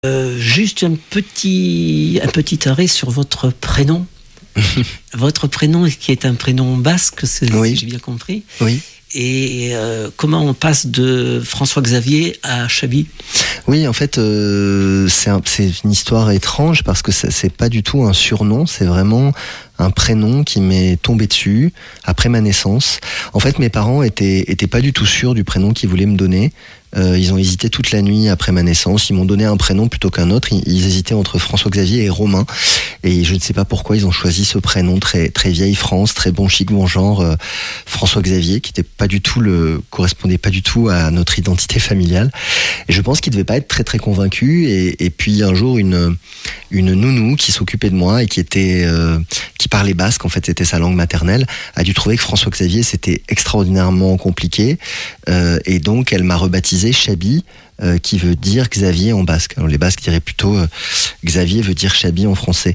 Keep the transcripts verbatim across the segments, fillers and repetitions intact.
Euh, juste un petit, un petit arrêt sur votre prénom. Votre prénom qui est un prénom basque, c'est, oui. si j'ai bien compris. Oui. Et euh, comment on passe de François-Xavier à Chabi ? Oui, en fait, euh, c'est, un, c'est une histoire étrange parce que c'est, c'est pas du tout un surnom, c'est vraiment un prénom qui m'est tombé dessus après ma naissance. En fait, mes parents étaient, étaient pas du tout sûrs du prénom qu'ils voulaient me donner. Euh, ils ont hésité toute la nuit après ma naissance. Ils m'ont donné un prénom plutôt qu'un autre. Ils, ils hésitaient entre François-Xavier et Romain. Et je ne sais pas pourquoi ils ont choisi ce prénom très très vieille France, très bon chic, bon genre, euh, François-Xavier, qui était pas du tout le correspondait pas du tout à notre identité familiale. Et je pense qu'ils devaient pas être très très convaincus. Et, et puis un jour, une une nounou qui s'occupait de moi et qui était euh, qui parlait basque, en fait, c'était sa langue maternelle, a dû trouver que François-Xavier c'était extraordinairement compliqué. Euh, et donc elle m'a rebaptisé Chabi, euh, qui veut dire Xavier en basque. Alors les basques diraient plutôt euh, Xavier veut dire Chabi en français.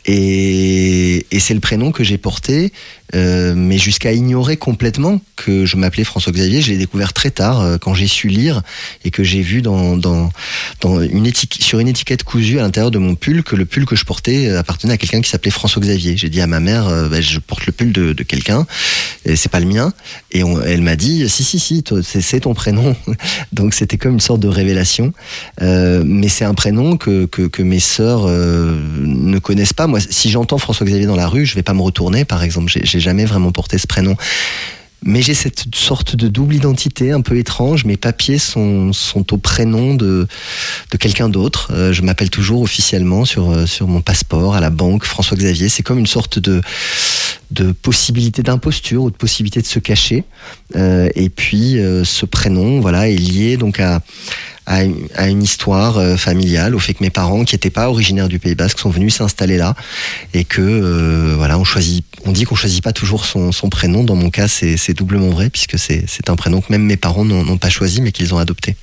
Et, et c'est le prénom que j'ai porté, euh, mais jusqu'à ignorer complètement que je m'appelais François-Xavier. Je l'ai découvert très tard, euh, quand j'ai su lire et que j'ai vu dans, dans, dans une étiquette, sur une étiquette cousue à l'intérieur de mon pull que le pull que je portais appartenait à quelqu'un qui s'appelait François-Xavier. J'ai dit à ma mère, euh, bah, je porte le pull de, de quelqu'un, et c'est pas le mien. Et on, elle m'a dit, si, si, si, toi, c'est, c'est ton prénom. Donc c'était comme une sorte de révélation. Euh, mais c'est un prénom que, que, que mes sœurs euh, ne connaissent pas. Moi, si j'entends François-Xavier dans la rue, je vais pas me retourner, par exemple. J'ai, j'ai jamais vraiment porté ce prénom. Mais j'ai cette sorte de double identité un peu étrange. Mes papiers sont, sont au prénom de, de quelqu'un d'autre. Euh, je m'appelle toujours officiellement sur, sur mon passeport, à la banque, François-Xavier. C'est comme une sorte de, de possibilité d'imposture ou de possibilité de se cacher. Euh, et puis, euh, ce prénom, voilà, est lié donc à, à une, à une histoire euh, familiale, au fait que mes parents, qui n'étaient pas originaires du Pays Basque, sont venus s'installer là, et que euh, voilà, on choisit, on dit qu'on choisit pas toujours son, son prénom. Dans mon cas, c'est, c'est doublement vrai, puisque c'est, c'est un prénom que même mes parents n'ont, n'ont pas choisi, mais qu'ils ont adopté.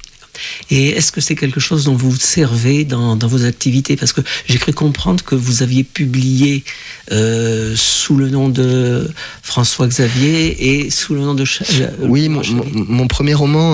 Et est-ce que c'est quelque chose dont vous vous servez dans, dans vos activités ? Parce que j'ai cru comprendre que vous aviez publié euh, sous le nom de François-Xavier et sous le nom de... Ch- oui, mon, mon, mon premier roman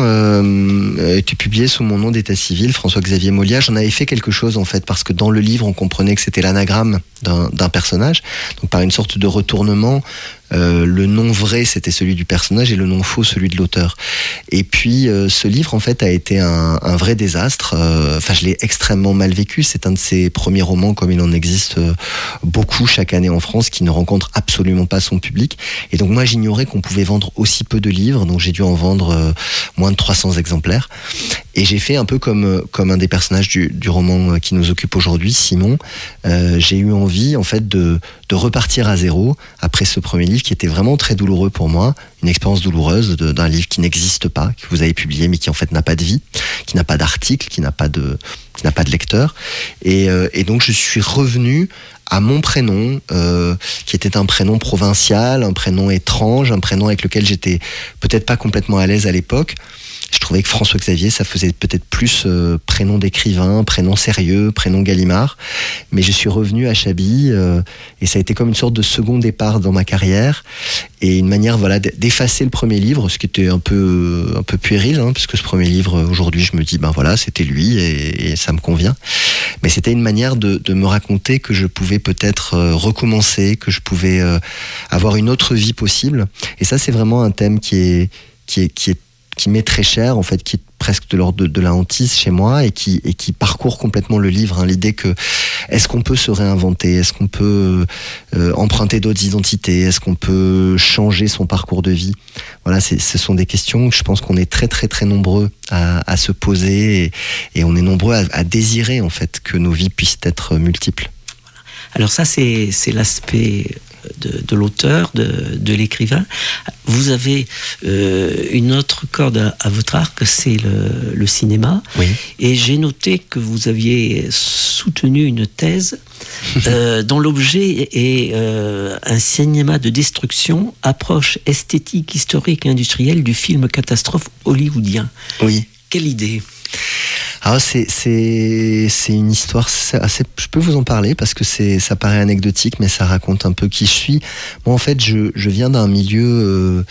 euh, était publié sous mon nom d'état civil, François-Xavier Molia. J'en avais fait quelque chose, en fait, parce que dans le livre, on comprenait que c'était l'anagramme d'un, d'un personnage. Donc par une sorte de retournement, Euh, le nom vrai c'était celui du personnage et le nom faux celui de l'auteur. Et puis euh, ce livre en fait a été un, un vrai désastre. Enfin euh, je l'ai extrêmement mal vécu. C'est un de ces premiers romans, comme il en existe euh, beaucoup chaque année en France, qui ne rencontre absolument pas son public. Et donc moi j'ignorais qu'on pouvait vendre aussi peu de livres, donc j'ai dû en vendre euh, moins de trois cents exemplaires. Et j'ai fait un peu comme comme un des personnages du, du roman qui nous occupe aujourd'hui, Simon. Euh, j'ai eu envie en fait de de repartir à zéro après ce premier livre qui était vraiment très douloureux pour moi, une expérience douloureuse de, d'un livre qui n'existe pas, que vous avez publié mais qui en fait n'a pas de vie, qui n'a pas d'article, qui n'a pas de, qui n'a pas de lecteur. Et, euh, et donc je suis revenu à mon prénom, euh, qui était un prénom provincial, un prénom étrange, un prénom avec lequel j'étais peut-être pas complètement à l'aise à l'époque. Je trouvais que François-Xavier, ça faisait peut-être plus euh, prénom d'écrivain, prénom sérieux, prénom Gallimard. Mais je suis revenu à Chabi euh, et ça a été comme une sorte de second départ dans ma carrière et une manière, voilà, d'effacer le premier livre, ce qui était un peu un peu puéril, hein, parce que ce premier livre, aujourd'hui, je me dis, ben voilà, c'était lui et, et ça me convient. Mais c'était une manière de, de me raconter que je pouvais peut-être euh, recommencer, que je pouvais euh, avoir une autre vie possible. Et ça, c'est vraiment un thème qui est qui est qui est qui m'est très cher, en fait, qui est presque de l'ordre de, de la hantise chez moi et qui, et qui parcourt complètement le livre. Hein, l'idée que, est-ce qu'on peut se réinventer ? Est-ce qu'on peut euh, emprunter d'autres identités ? Est-ce qu'on peut changer son parcours de vie ? Voilà, c'est, ce sont des questions que je pense qu'on est très, très, très nombreux à, à se poser et, et on est nombreux à, à désirer, en fait, que nos vies puissent être multiples. Alors ça, c'est, c'est l'aspect de, de l'auteur, de, de l'écrivain. Vous avez euh, une autre corde à, à votre arc, c'est le, le cinéma. Oui. Et j'ai noté que vous aviez soutenu une thèse euh, dont l'objet est euh, un cinéma de destruction, approche esthétique, historique et industrielle du film catastrophe hollywoodien. Oui. Quelle idée ? Alors c'est c'est c'est une histoire assez, je peux vous en parler parce que c'est ça paraît anecdotique mais ça raconte un peu qui je suis. Moi en fait je je viens d'un milieu euh,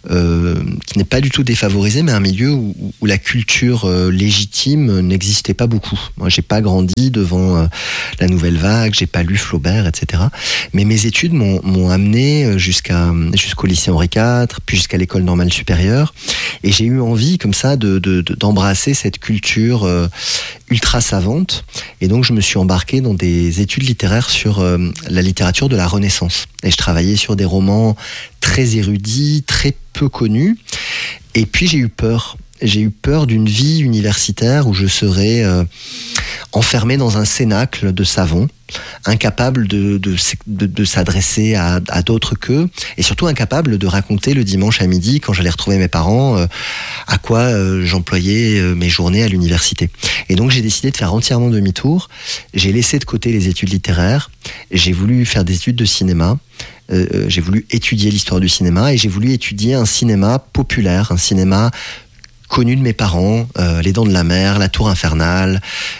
euh, qui n'est pas du tout défavorisé, mais un milieu où, où la culture euh, légitime n'existait pas beaucoup. Moi, j'ai pas grandi devant euh, la Nouvelle Vague, j'ai pas lu Flaubert, et cetera. Mais mes études m'ont, m'ont amené jusqu'à jusqu'au lycée Henri quatre, puis jusqu'à l'école normale supérieure, et j'ai eu envie comme ça de, de, de d'embrasser cette culture euh, ultra savante. Et donc, je me suis embarqué dans des études littéraires sur euh, la littérature de la Renaissance. Et je travaillais sur des romans très érudits, très peu connus. Et puis, j'ai eu peur. J'ai eu peur d'une vie universitaire où je serais euh, enfermé dans un cénacle de savants, incapable de, de, de, de s'adresser à, à d'autres qu'eux, et surtout incapable de raconter le dimanche à midi, quand j'allais retrouver mes parents, euh, à quoi euh, j'employais euh, mes journées à l'université. Et donc j'ai décidé de faire entièrement demi-tour. J'ai laissé de côté les études littéraires, j'ai voulu faire des études de cinéma, euh, j'ai voulu étudier l'histoire du cinéma, et j'ai voulu étudier un cinéma populaire, un cinéma connu de mes parents, euh, Les Dents de la Mer, La Tour Infernale,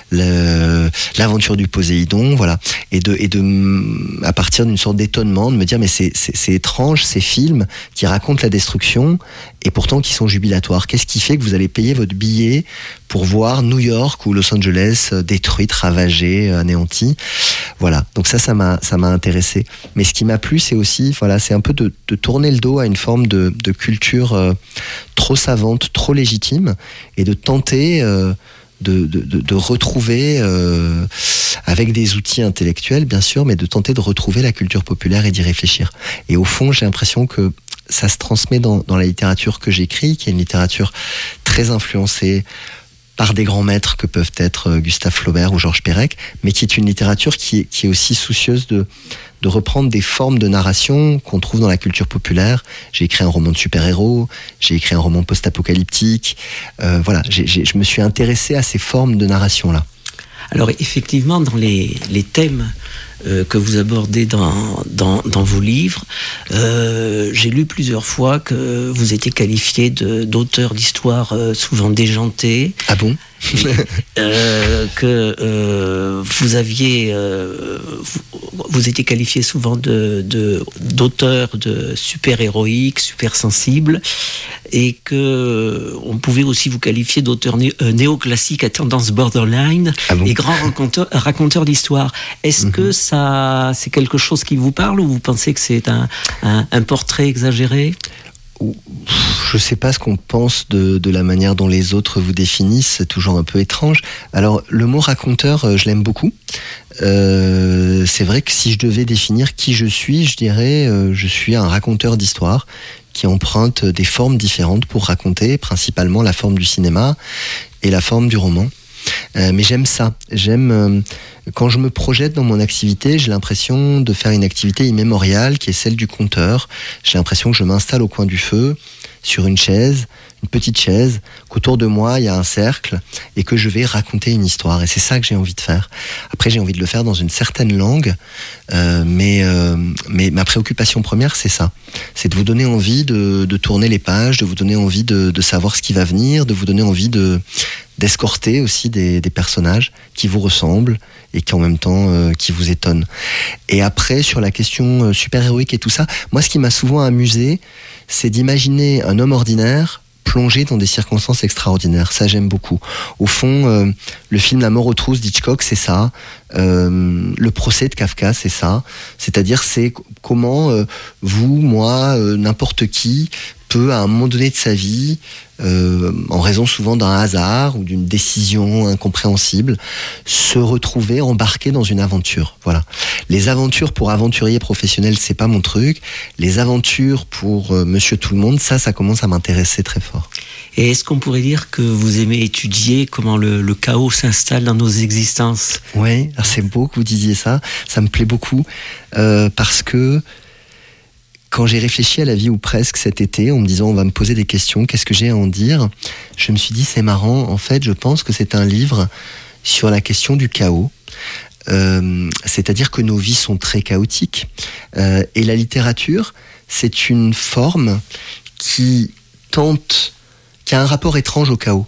le, L'Aventure du Poséidon, voilà, et de, et de, à partir d'une sorte d'étonnement, de me dire mais c'est, c'est, c'est étrange ces films qui racontent la destruction et pourtant qui sont jubilatoires. Qu'est-ce qui fait que vous allez payer votre billet pour voir New York ou Los Angeles détruite, ravagée, anéantie? Voilà, donc ça, ça m'a, ça m'a intéressé. Mais ce qui m'a plu, c'est aussi, voilà, c'est un peu de, de tourner le dos à une forme de, de culture euh, trop savante, trop légitime, et de tenter euh, de, de, de, de retrouver, euh, avec des outils intellectuels bien sûr, mais de tenter de retrouver la culture populaire et d'y réfléchir. Et au fond, j'ai l'impression que ça se transmet dans, dans la littérature que j'écris, qui est une littérature très influencée par des grands maîtres que peuvent être Gustave Flaubert ou Georges Perec, mais qui est une littérature qui est, qui est aussi soucieuse de, de reprendre des formes de narration qu'on trouve dans la culture populaire. J'ai écrit un roman de super-héros, j'ai écrit un roman post-apocalyptique, euh, voilà, j'ai, j'ai, je me suis intéressé à ces formes de narration-là. Alors effectivement, dans les, les thèmes euh, que vous abordez dans, dans, dans vos livres, euh, j'ai lu plusieurs fois que vous étiez qualifié de, d'auteur d'histoire euh, souvent déjanté. Ah bon? euh, que euh, vous aviez, euh, vous, vous étiez qualifié souvent de, de d'auteur de super héroïque, super sensible, et que on pouvait aussi vous qualifier d'auteur né, euh, néoclassique à tendance borderline, ah bon? Et grand raconteur, raconteur d'histoire. Est-ce mm-hmm. que ça, c'est quelque chose qui vous parle, ou vous pensez que c'est un, un, un portrait exagéré? Je ne sais pas ce qu'on pense de, de la manière dont les autres vous définissent, c'est toujours un peu étrange. Alors, le mot raconteur, je l'aime beaucoup. Euh, c'est vrai que si je devais définir qui je suis, je dirais euh, je suis un raconteur d'histoire qui emprunte des formes différentes pour raconter, principalement la forme du cinéma et la forme du roman. Euh, mais j'aime ça. J'aime euh, quand je me projette dans mon activité, j'ai l'impression de faire une activité immémoriale qui est celle du conteur. J'ai l'impression que je m'installe au coin du feu, sur une chaise, une petite chaise, qu'autour de moi il y a un cercle et que je vais raconter une histoire. Et c'est ça que j'ai envie de faire. Après, j'ai envie de le faire dans une certaine langue, euh, mais, euh, mais ma préoccupation première, c'est ça. C'est de vous donner envie de, de tourner les pages, de vous donner envie de, de savoir ce qui va venir, de vous donner envie de d'escorter aussi des, des personnages qui vous ressemblent et qui en même temps euh, qui vous étonnent. Et après, sur la question euh, super-héroïque et tout ça, moi ce qui m'a souvent amusé, c'est d'imaginer un homme ordinaire plongé dans des circonstances extraordinaires. Ça, j'aime beaucoup. Au fond, euh, le film La mort aux trousses d'Hitchcock, c'est ça. Euh, le procès de Kafka, c'est ça. C'est-à-dire, c'est comment euh, vous, moi, euh, n'importe qui peut, à un moment donné de sa vie, euh, en raison souvent d'un hasard ou d'une décision incompréhensible, se retrouver embarqué dans une aventure. Voilà. Les aventures pour aventuriers professionnels, c'est pas mon truc. Les aventures pour euh, Monsieur Tout-le-Monde, ça, ça commence à m'intéresser très fort. Et est-ce qu'on pourrait dire que vous aimez étudier comment le, le chaos s'installe dans nos existences? Oui, c'est beau que vous disiez ça. Ça me plaît beaucoup euh, parce que quand j'ai réfléchi à La vie ou presque cet été, en me disant on va me poser des questions, qu'est-ce que j'ai à en dire, je me suis dit c'est marrant, en fait je pense que c'est un livre sur la question du chaos, euh, c'est-à-dire que nos vies sont très chaotiques, euh, et la littérature c'est une forme qui tente, qui a un rapport étrange au chaos.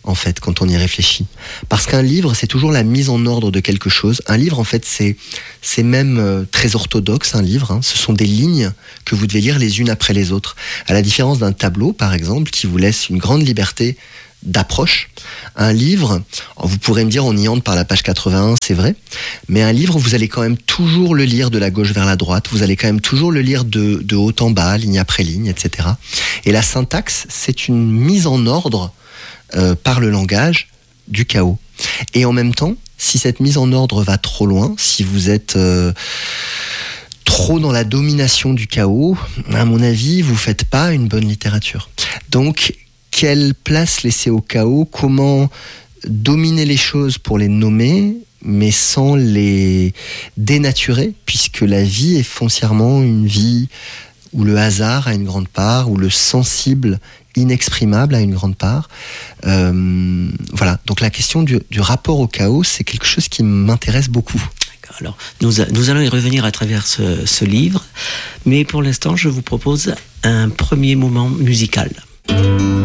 en fait, quand on y réfléchit. Parce qu'un livre, c'est toujours la mise en ordre de quelque chose. Un livre, en fait, c'est, c'est même euh, très orthodoxe, un livre. Hein. Ce sont des lignes que vous devez lire les unes après les autres. À la différence d'un tableau, par exemple, qui vous laisse une grande liberté d'approche. Un livre, vous pourrez me dire, on y entre par la page quatre-vingt-un, c'est vrai, mais un livre, vous allez quand même toujours le lire de la gauche vers la droite, vous allez quand même toujours le lire de, de haut en bas, ligne après ligne, et cetera. Et la syntaxe, c'est une mise en ordre euh, par le langage du chaos. Et en même temps, si cette mise en ordre va trop loin, si vous êtes euh, trop dans la domination du chaos, à mon avis, vous faites pas une bonne littérature. Donc, quelle place laisser au chaos? Comment dominer les choses pour les nommer, mais sans les dénaturer, puisque la vie est foncièrement une vie où le hasard a une grande part, où le sensible inexprimable a une grande part. Euh, voilà, donc la question du, du rapport au chaos, c'est quelque chose qui m'intéresse beaucoup. Alors, nous, nous allons y revenir à travers ce, ce livre, mais pour l'instant, je vous propose un premier moment musical.